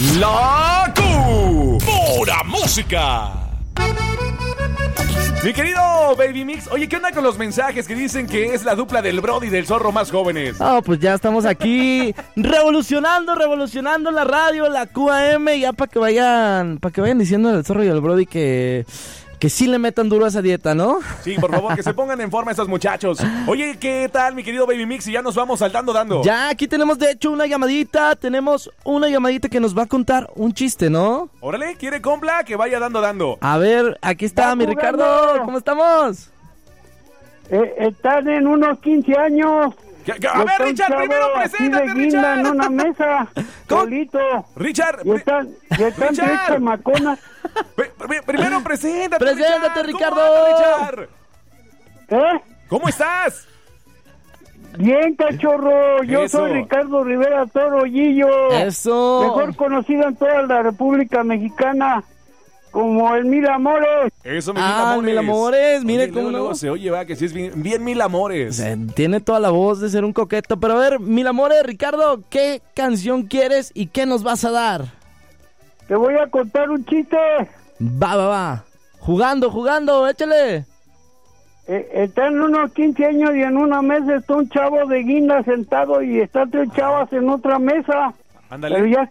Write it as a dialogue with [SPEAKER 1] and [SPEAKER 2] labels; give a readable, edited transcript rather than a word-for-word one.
[SPEAKER 1] La Pura Música. Mi querido Baby Mix, oye, ¿qué onda con los mensajes que dicen que es la dupla del Brody y del Zorro más jóvenes?
[SPEAKER 2] Pues ya estamos aquí revolucionando la radio, la QAM, ya para que vayan diciendo al Zorro y al Brody que sí le metan duro a esa dieta, ¿no?
[SPEAKER 1] Sí, por favor, que se pongan en forma estos muchachos. Oye, ¿qué tal, mi querido Baby Mix? Y ya nos vamos saltando dando.
[SPEAKER 2] Ya, aquí tenemos de hecho una llamadita que nos va a contar un chiste, ¿no?
[SPEAKER 1] Órale, ¿quiere compla? Que vaya dando.
[SPEAKER 2] A ver, aquí está mi Ricardo, ¿cómo estamos?
[SPEAKER 3] Están en unos 15 años.
[SPEAKER 1] A ver, Richard, primero preséntate, Richard.
[SPEAKER 3] En una mesa, solito.
[SPEAKER 1] Richard,
[SPEAKER 3] y están tres chamaconas.
[SPEAKER 1] Primero preséntate,
[SPEAKER 2] Ricardo.
[SPEAKER 1] Richard. ¿Cómo estás?
[SPEAKER 3] Bien, cachorro. Yo
[SPEAKER 1] Eso.
[SPEAKER 3] soy Ricardo Rivera Torollillo.
[SPEAKER 2] Eso.
[SPEAKER 3] Mejor conocido en toda la República Mexicana como el Mil Amores.
[SPEAKER 1] Eso, mi Mil Amores.
[SPEAKER 2] Mil Amores, mire cómo
[SPEAKER 1] luego
[SPEAKER 2] no.
[SPEAKER 1] se oye, va, que sí es bien Mil Amores.
[SPEAKER 2] Tiene toda la voz de ser un coqueto. Pero a ver, Mil Amores, Ricardo, ¿qué canción quieres y qué nos vas a dar?
[SPEAKER 3] Te voy a contar un chiste.
[SPEAKER 2] Va. Jugando, échale.
[SPEAKER 3] Están unos 15 años y en una mesa está un chavo de guinda sentado y está tres chavas en otra mesa.
[SPEAKER 1] Ándale.
[SPEAKER 3] Pero ya